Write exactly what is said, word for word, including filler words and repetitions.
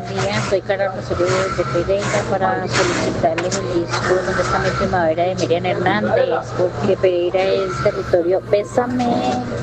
día, soy Clara Rosario de Pereira para solicitarles el disco Donde está mi primavera de Miriam Hernández, porque Pereira es territorio. Bésame.